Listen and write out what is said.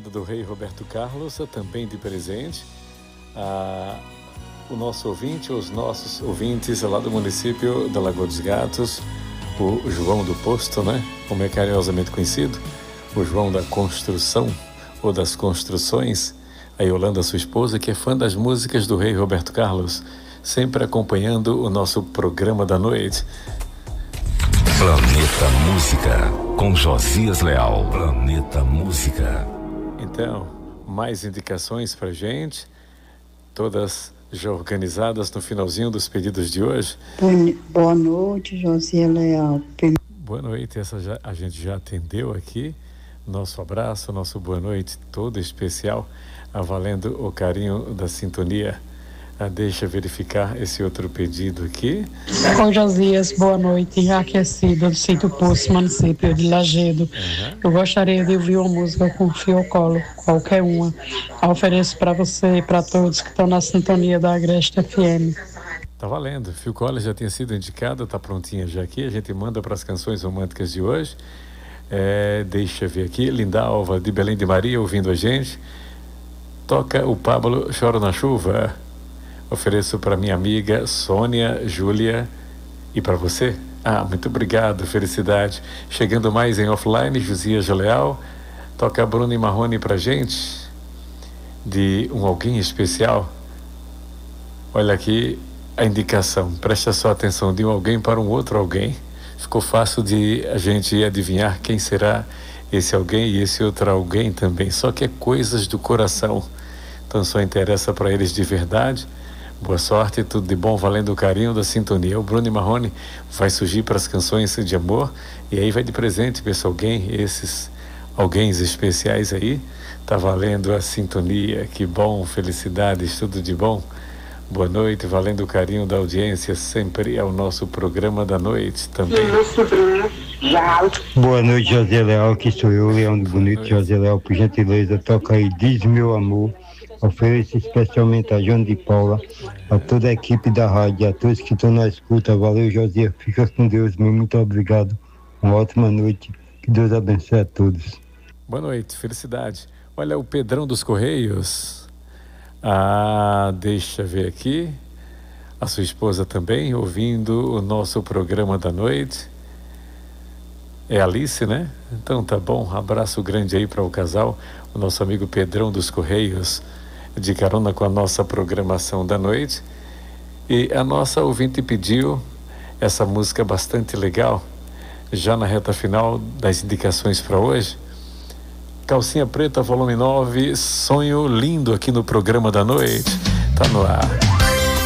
pedido do rei Roberto Carlos, também de presente, o nosso ouvinte, os nossos ouvintes lá do município da Lagoa dos Gatos, o João do Posto, né? Como é carinhosamente conhecido, o João da Construção ou das Construções, a Yolanda, sua esposa, que é fã das músicas do rei Roberto Carlos, sempre acompanhando o nosso programa da noite. Planeta Música, com Josias Leal. Planeta Música. Então, mais indicações pra gente, todas já organizadas no finalzinho dos pedidos de hoje. Boa noite, Josias Leal. Boa noite, a gente já atendeu aqui. Nosso abraço, nosso boa noite todo especial, valendo o carinho da sintonia. Deixa verificar esse outro pedido aqui. Oi, Josias, boa noite. Aquecido do Sítio Poço, município de Lagedo. Eu gostaria de ouvir uma música com Fio Colo, qualquer uma. Eu ofereço para você e para todos que estão na sintonia da Agreste FM. Tá valendo. Fio Colo já tinha sido indicada, tá prontinha já aqui. A gente manda para as canções românticas de hoje. Deixa eu ver aqui. Lindalva de Belém de Maria ouvindo a gente. Toca o Pablo Choro na Chuva. Ofereço para minha amiga Sônia, Júlia e para você. Muito obrigado, felicidade. Chegando mais em offline, Josias Leal. Toca Bruno e Marrone pra gente, de um alguém especial. Olha aqui a indicação, presta só atenção, de um alguém para um outro alguém. Ficou fácil de a gente adivinhar quem será esse alguém e esse outro alguém também. Só que é coisas do coração, então só interessa para eles de verdade. Boa sorte, tudo de bom, valendo o carinho da sintonia. O Bruno e Marrone vai surgir para as canções de amor e aí vai de presente para esse alguém, esses alguéns especiais aí. Tá valendo a sintonia, que bom, felicidades, tudo de bom. Boa noite, valendo o carinho da audiência, sempre é o nosso programa da noite também. Boa noite, José Leal, que sou eu, Leão do Bonito. José Leal, por gentileza, toca aí Diz Meu Amor. Ofereço especialmente a João de Paula, a toda a equipe da rádio, a todos que estão na escuta. Valeu, José, fica com Deus, muito obrigado. Uma ótima noite, que Deus abençoe a todos. Boa noite, felicidade. Olha o Pedrão dos Correios. Deixa eu ver aqui. A sua esposa também, ouvindo o nosso programa da noite. É Alice, né? Então tá bom, abraço grande aí para o casal, o nosso amigo Pedrão dos Correios, de carona com a nossa programação da noite. E a nossa ouvinte pediu essa música bastante legal, já na reta final das indicações para hoje. Calcinha Preta, volume 9, Sonho Lindo, aqui no programa da noite. Tá no ar.